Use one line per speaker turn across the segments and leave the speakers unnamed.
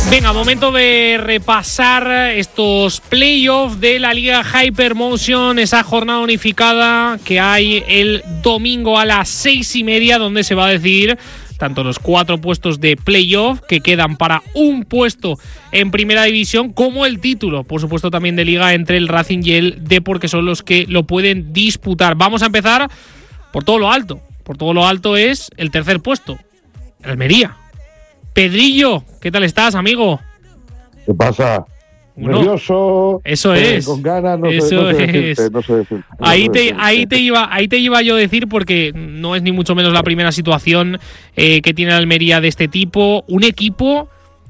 Venga, momento de repasar estos playoffs de la Liga Hypermotion, esa jornada unificada que hay el domingo a las 6:30, donde se va a decidir tanto los 4 puestos de playoff que quedan para un puesto en primera división, como el título, por supuesto, también de liga entre el Racing y el Depor, que son los que lo pueden disputar. Vamos a empezar por todo lo alto. Por todo lo alto es el tercer puesto, Almería. Pedrillo, ¿qué tal estás, amigo?
¿Qué pasa?
Bueno,
nervioso,
eso es.
Con ganas, no
eso
sé
es.
decirte, no sé decirte.
Ahí te iba yo a decir, porque no es ni mucho menos la primera situación que tiene Almería de este tipo. Un equipo,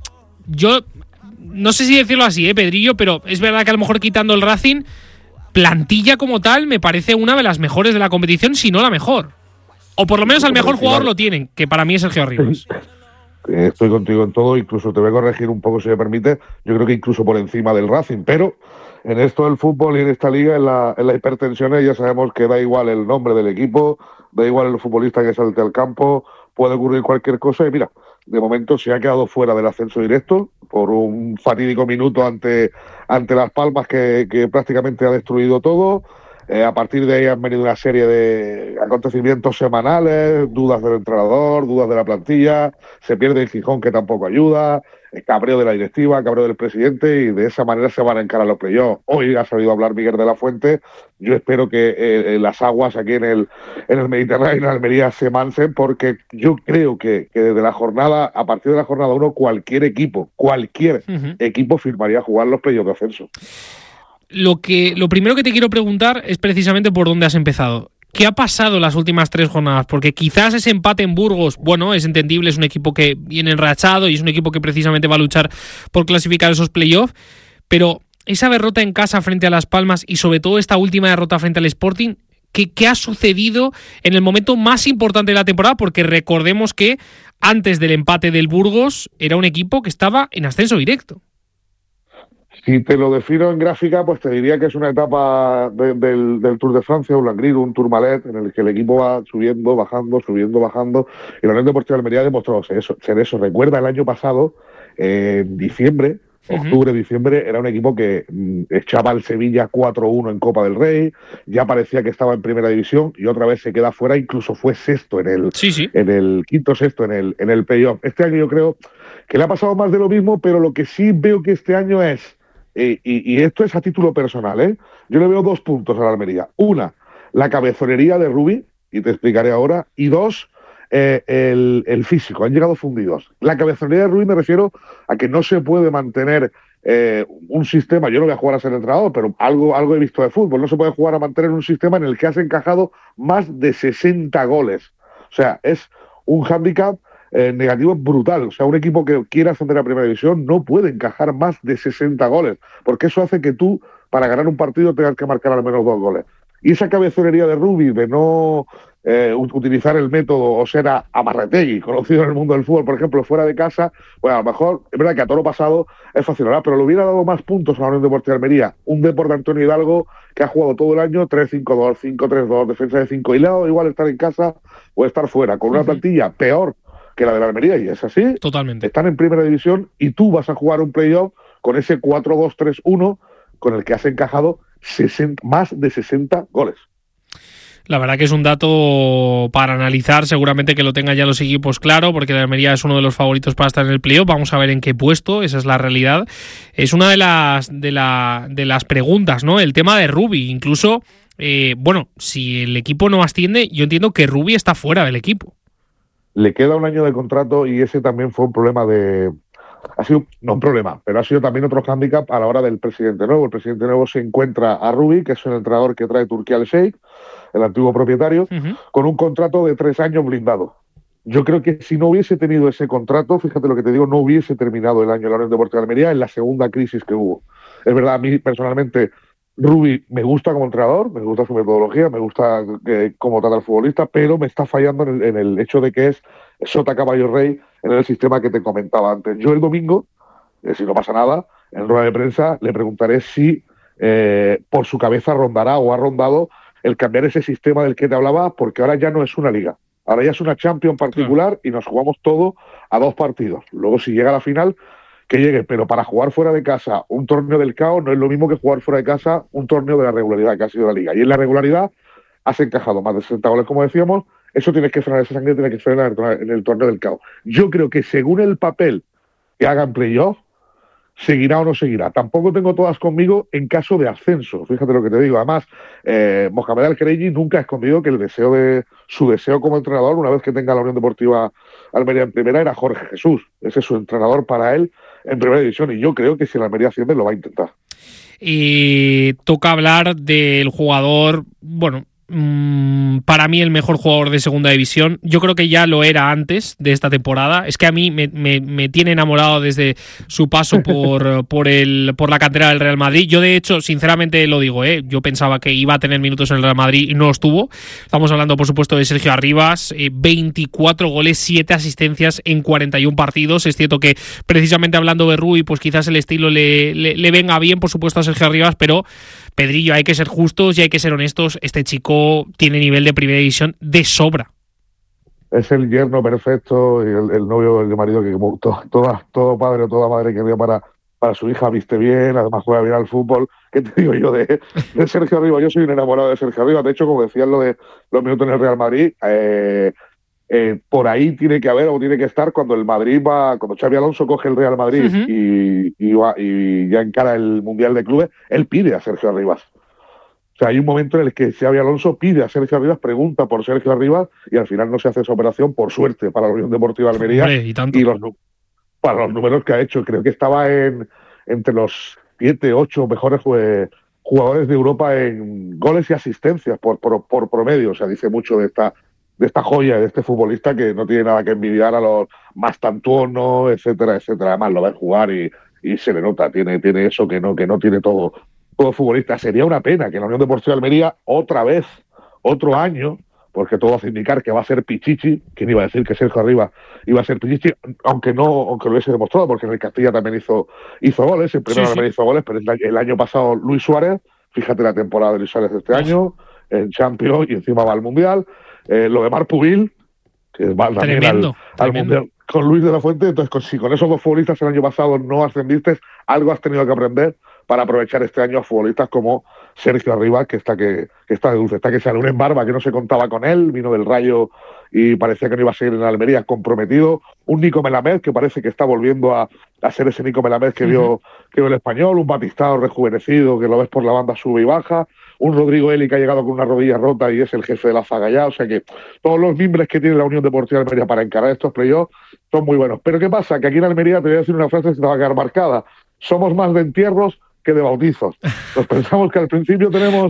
yo no sé si decirlo así, Pedrillo, pero es verdad que a lo mejor quitando el Racing, plantilla como tal me parece una de las mejores de la competición, si no la mejor. O por lo menos al mejor jugador lo tienen, que para mí es Sergio Arribas.
Estoy contigo en todo, incluso te voy a corregir un poco si me permite, yo creo que incluso por encima del Racing, pero en esto del fútbol y en esta liga, en las hipertensiones, ya sabemos que da igual el nombre del equipo, da igual el futbolista que salte al campo, puede ocurrir cualquier cosa y mira, de momento se ha quedado fuera del ascenso directo por un fatídico minuto ante Las Palmas que prácticamente ha destruido todo. A partir de ahí han venido una serie de acontecimientos semanales, dudas del entrenador, dudas de la plantilla, se pierde el Gijón que tampoco ayuda, el cabreo de la directiva, cabreo del presidente y de esa manera se van a encarar los playoffs. Hoy ha salido a hablar Miguel de la Fuente, yo espero que las aguas aquí en el Mediterráneo, en Almería, se mansen porque yo creo que desde la jornada, a partir de la jornada 1, cualquier equipo firmaría jugar los playoffs de ascenso.
Lo primero que te quiero preguntar es precisamente por dónde has empezado. ¿Qué ha pasado las últimas 3 jornadas? Porque quizás ese empate en Burgos, bueno, es entendible, es un equipo que viene enrachado y es un equipo que precisamente va a luchar por clasificar esos playoffs, pero esa derrota en casa frente a Las Palmas y sobre todo esta última derrota frente al Sporting, ¿qué ha sucedido en el momento más importante de la temporada? Porque recordemos que antes del empate del Burgos era un equipo que estaba en ascenso directo.
Si te lo defino en gráfica, pues te diría que es una etapa del Tour de Francia, un Langrid, un Tourmalet, en el que el equipo va subiendo, bajando, y la Unión Deportiva de Almería ha demostrado ser eso. Recuerda el año pasado, en diciembre, octubre-diciembre, era un equipo que echaba al Sevilla 4-1 en Copa del Rey, ya parecía que estaba en primera división y otra vez se queda fuera, incluso fue sexto en el quinto sexto en el playoff. Este año yo creo que le ha pasado más de lo mismo, pero lo que sí veo que este año es, y esto es a título personal, yo le veo 2 puntos a la Almería. Una, la cabezonería de Rubi, y te explicaré ahora, y 2, el físico, han llegado fundidos. La cabezonería de Rubi me refiero a que no se puede mantener un sistema, yo no voy a jugar a ser entrenador, pero algo he visto de fútbol, no se puede jugar a mantener un sistema en el que has encajado más de 60 goles. O sea, es un hándicap negativo brutal. O sea, un equipo que quiera ascender a primera división no puede encajar más de 60 goles, porque eso hace que tú, para ganar un partido, tengas que marcar al menos 2 goles. Y esa cabezonería de Rubi de no utilizar el método Osera Amarretegui, conocido en el mundo del fútbol, por ejemplo, fuera de casa, pues a lo mejor, es verdad que a toro pasado es fácil hablar, pero le hubiera dado más puntos a la Unión Deportiva de Almería, un Depor de Antonio Hidalgo que ha jugado todo el año 3-5-2, 5-3-2, defensa de 5, y le ha dado igual estar en casa o estar fuera, con una plantilla peor que la de la Almería, y es así.
Totalmente.
Están en primera división y tú vas a jugar un playoff con ese 4-2-3-1 con el que has encajado más de 60 goles.
La verdad que es un dato para analizar, seguramente que lo tengan ya los equipos claro, porque la Almería es uno de los favoritos para estar en el playoff. Vamos a ver en qué puesto, esa es la realidad. Es una de las preguntas, ¿no? El tema de Rubi, incluso, si el equipo no asciende, yo entiendo que Rubi está fuera del equipo.
Le queda un año de contrato y ese también fue un problema ha sido también otro hándicap a la hora del presidente nuevo. El presidente nuevo se encuentra a Rubi, que es el entrenador que trae Turquía al Sheikh, el antiguo propietario, con un contrato de 3 años blindado. Yo creo que si no hubiese tenido ese contrato, fíjate lo que te digo, no hubiese terminado el año de la Unión Deportiva de Almería en la segunda crisis que hubo. Es verdad, a mí personalmente Rubi me gusta como entrenador, me gusta su metodología, me gusta cómo trata al futbolista, pero me está fallando en el hecho de que es sota caballo rey en el sistema que te comentaba antes. Yo el domingo, si no pasa nada, en rueda de prensa le preguntaré si por su cabeza rondará o ha rondado el cambiar ese sistema del que te hablaba, porque ahora ya no es una liga, ahora ya es una Champions particular y nos jugamos todo a 2 partidos. Luego si llega a la final que llegue, pero para jugar fuera de casa un torneo del caos no es lo mismo que jugar fuera de casa un torneo de la regularidad que ha sido la Liga. Y en la regularidad has encajado más de 60 goles, como decíamos, eso tienes que frenar, esa sangre tiene que frenar en el torneo del caos. Yo creo que según el papel que haga en playoff, seguirá o no seguirá. Tampoco tengo todas conmigo en caso de ascenso, fíjate lo que te digo. Además, Mohamed Al-Khelaifi nunca ha escondido que su deseo como entrenador, una vez que tenga la Unión Deportiva Almería en primera, era Jorge Jesús. Ese es su entrenador para él en primera división, y yo creo que si la Almería asciende lo va a intentar.
Y toca hablar del jugador, bueno, para mí el mejor jugador de segunda división. Yo creo que ya lo era antes de esta temporada. Es que a mí me tiene enamorado desde su paso por la cantera del Real Madrid. Yo, de hecho, sinceramente lo digo, yo pensaba que iba a tener minutos en el Real Madrid y no los tuvo. Estamos hablando, por supuesto, de Sergio Arribas. 24 goles, 7 asistencias en 41 partidos. Es cierto que, precisamente hablando de Rui, pues quizás el estilo le venga bien, por supuesto, a Sergio Arribas, pero Pedrillo, hay que ser justos y hay que ser honestos. Este chico tiene nivel de primera división de sobra.
Es el yerno perfecto y el novio, el marido que como todo padre o toda madre quería para su hija. Viste bien, además juega bien al fútbol. ¿Qué te digo yo de Sergio Arribas? Yo soy un enamorado de Sergio Arribas. De hecho, como decías lo de los minutos en el Real Madrid, por ahí tiene que haber o tiene que estar cuando Xabi Alonso coge el Real Madrid y ya encara el Mundial de Clubes, él pide a Sergio Arribas. O sea, hay un momento en el que Xabi Alonso pide a Sergio Arribas, pregunta por Sergio Arribas, y al final no se hace esa operación, por suerte, para la Unión Deportiva Almería.
Hombre,
para los números que ha hecho. Creo que estaba entre los 7, 8 mejores jugadores de Europa en goles y asistencias por promedio. O sea, dice mucho de esta joya, de este futbolista que no tiene nada que envidiar a los Mastantuono, etcétera, etcétera. Además, lo ves jugar y se le nota, tiene eso que no tiene todo futbolista. Sería una pena que la Unión Deportiva Almería otra vez, otro año, porque todo hace indicar que va a ser Pichichi. ¿Quién iba a decir que Sergio Arribas iba a ser Pichichi? Aunque lo hubiese demostrado, porque en el Castilla también hizo goles, en primera Almería hizo goles, pero el año pasado Luis Suárez, fíjate la temporada de Luis Suárez de este año, en Champions, y encima va al Mundial. Lo de Marc Pubil, que va también al Mundial con Luis de la Fuente. Entonces, si con esos dos futbolistas el año pasado no ascendiste, algo has tenido que aprender para aprovechar este año a futbolistas como Sergio Arribas, que está de dulce, está que sale un en barba, que no se contaba con él, vino del Rayo y parecía que no iba a seguir en Almería, comprometido. Un Nico Melamed, que parece que está volviendo a ser ese Nico Melamed que vio el Español, un Batistao rejuvenecido, que lo ves por la banda sube y baja, un Rodrigo Eli que ha llegado con una rodilla rota y es el jefe de la zaga ya. O sea que todos los mimbres que tiene la Unión Deportiva Almería para encarar estos playoffs son muy buenos. Pero ¿qué pasa? Que aquí en Almería, te voy a decir una frase que te va a quedar marcada: somos más de entierros que de bautizos. Nos pensamos que al principio tenemos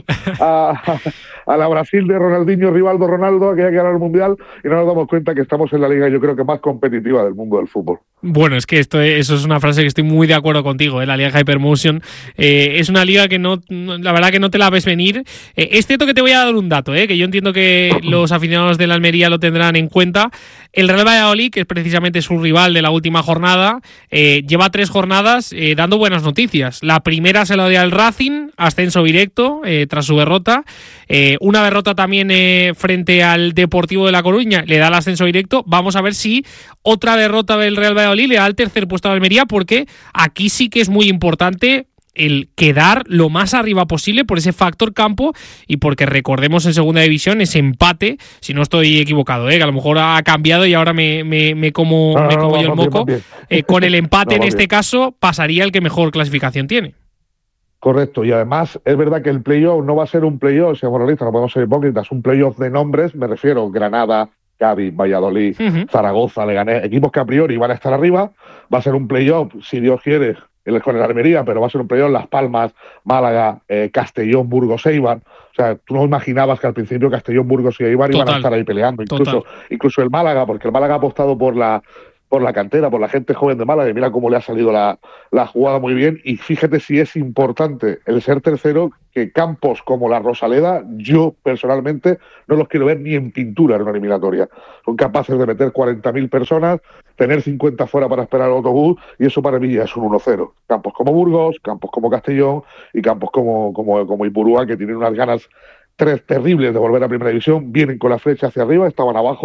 a la Brasil de Ronaldinho, Rivaldo, Ronaldo, que ya quedará el Mundial, y no nos damos cuenta que estamos en la liga, yo creo que más competitiva del mundo del fútbol.
Bueno, es que eso es una frase que estoy muy de acuerdo contigo, la Liga Hypermotion. Es una liga que la verdad que no te la ves venir. Es cierto que te voy a dar un dato, que yo entiendo que los aficionados de la Almería lo tendrán en cuenta. El Real Valladolid, que es precisamente su rival de la última jornada, lleva 3 jornadas dando buenas noticias. La primera se la dio al Racing, ascenso directo tras su derrota. Una derrota también frente al Deportivo de La Coruña le da el ascenso directo. Vamos a ver si otra derrota del Real Valladolid le da el tercer puesto a Almería, porque aquí sí que es muy importante el quedar lo más arriba posible por ese factor campo, y porque recordemos en segunda división ese empate, si no estoy equivocado, que a lo mejor ha cambiado y ahora me como yo el moco. Con el empate en este caso pasaría el que mejor clasificación tiene.
Correcto, y además es verdad que el playoff no va a ser un playoff, seamos realistas, no podemos ser hipócritas, un playoff de nombres, me refiero Granada, Cádiz, Valladolid, Zaragoza, Leganés, equipos que a priori van a estar arriba. Va a ser un playoff, si Dios quiere, con el Almería, pero va a ser un playoff Las Palmas, Málaga, Castellón, Burgos, Eibar. O sea, tú no imaginabas que al principio Castellón, Burgos y Eibar iban a estar ahí peleando, incluso el Málaga, porque el Málaga ha apostado por la cantera, por la gente joven de Málaga, y mira cómo le ha salido la jugada muy bien. Y fíjate si es importante el ser tercero, que campos como la Rosaleda, yo personalmente no los quiero ver ni en pintura en una eliminatoria. Son capaces de meter 40.000 personas, tener 50 fuera para esperar el autobús, y eso para mí ya es un 1-0. Campos como Burgos, campos como Castellón y campos como Ipurúa, que tienen unas ganas terribles de volver a primera división, vienen con la flecha hacia arriba, estaban abajo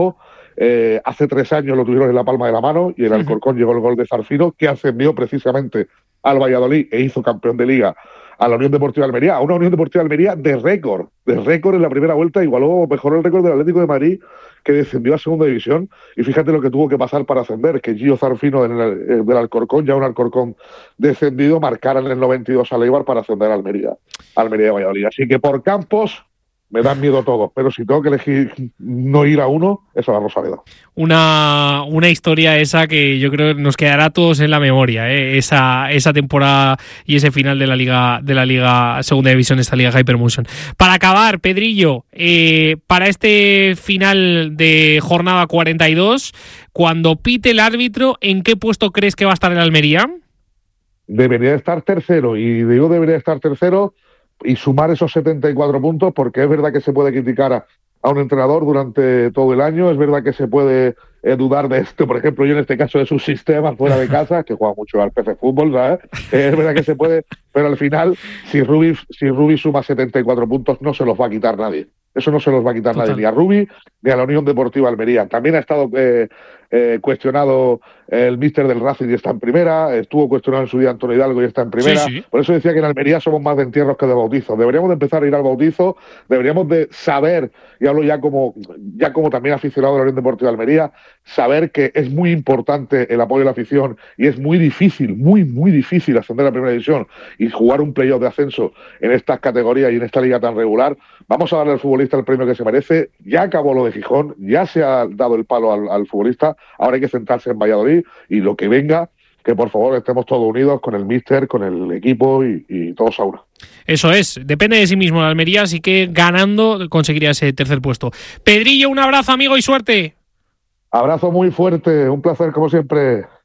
hace 3 años lo tuvieron en la palma de la mano y en Alcorcón llegó el gol de Zarfino, que ascendió precisamente al Valladolid e hizo campeón de Liga a la Unión Deportiva Almería, a una Unión Deportiva Almería de récord en la primera vuelta, mejoró el récord del Atlético de Madrid, que descendió a segunda división, y fíjate lo que tuvo que pasar para ascender, que Gio Zarfino del Alcorcón, ya un Alcorcón descendido, marcara en el 92 a Eibar para ascender a Almería de Valladolid. Así que por campos me dan miedo todos, pero si tengo que elegir no ir a uno, es a la Rosaleda.
Una historia esa que yo creo que nos quedará a todos en la memoria, esa temporada y ese final de la Liga Segunda División, esta Liga Hypermotion. Para acabar, Pedrillo, para este final de jornada 42, cuando pite el árbitro, ¿en qué puesto crees que va a estar el Almería?
Debería estar tercero, y digo debería estar tercero y sumar esos 74 puntos, porque es verdad que se puede criticar a un entrenador durante todo el año, es verdad que se puede dudar de esto, por ejemplo, yo en este caso de sus sistemas fuera de casa, que juega mucho al PC Fútbol, ¿sabes? Es verdad que se puede, pero al final, si Rubi suma 74 puntos, no se los va a quitar nadie. Eso no se los va a quitar nadie, ni a Rubi ni a la Unión Deportiva Almería. También ha estado cuestionado el míster del Racing y está en primera, estuvo cuestionado en su día Antonio Hidalgo y está en primera. Sí. Por eso decía que en Almería somos más de entierros que de bautizos. Deberíamos de empezar a ir al bautizo, deberíamos de saber, y hablo ya como también aficionado de la Unión Deportiva Almería, saber que es muy importante el apoyo de la afición y es muy difícil, muy difícil ascender a la primera división y jugar un playoff de ascenso en estas categorías y en esta liga tan regular. Vamos a darle al futbolista el premio que se merece. Ya acabó lo de Gijón, ya se ha dado el palo al futbolista, ahora hay que centrarse en Valladolid y lo que venga, que por favor estemos todos unidos con el míster, con el equipo y todos a una.
Eso es, depende de sí mismo la Almería, así que ganando conseguiría ese tercer puesto. Pedrillo, un abrazo, amigo, y suerte.
Abrazo muy fuerte, un placer como siempre.